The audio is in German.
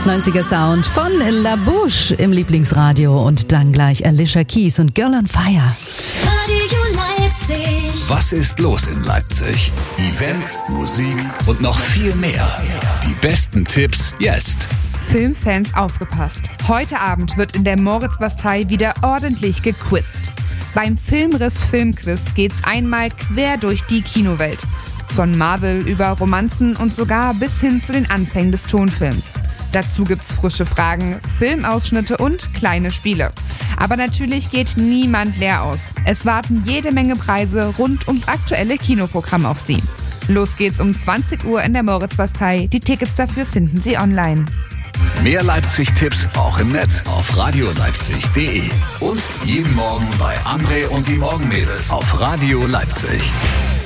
90er Sound von La Bouche im Lieblingsradio und dann gleich Alicia Keys und Girl on Fire. Radio Leipzig. Was ist los in Leipzig? Events, Musik und noch viel mehr. Die besten Tipps jetzt. Filmfans aufgepasst. Heute Abend wird in der Moritzbastei wieder ordentlich gequizt. Beim Filmriss Filmquiz geht's einmal quer durch die Kinowelt. Von Marvel über Romanzen und sogar bis hin zu den Anfängen des Tonfilms. Dazu gibt's frische Fragen, Filmausschnitte und kleine Spiele. Aber natürlich geht niemand leer aus. Es warten jede Menge Preise rund ums aktuelle Kinoprogramm auf Sie. Los geht's um 20 Uhr in der Moritzbastei. Die Tickets dafür finden Sie online. Mehr Leipzig-Tipps auch im Netz auf radioleipzig.de und jeden Morgen bei André und die Morgenmädels auf Radio Leipzig.